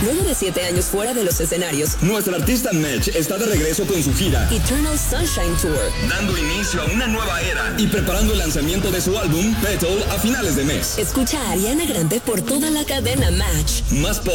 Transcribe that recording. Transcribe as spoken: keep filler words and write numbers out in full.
Luego de siete años fuera de los escenarios, nuestra artista Mitch está de regreso con su gira Eternal Sunshine Tour, dando inicio a una nueva era y preparando el lanzamiento de su álbum Petal a finales de mes. Escucha a Ariana Grande por toda la cadena Match. Más pop,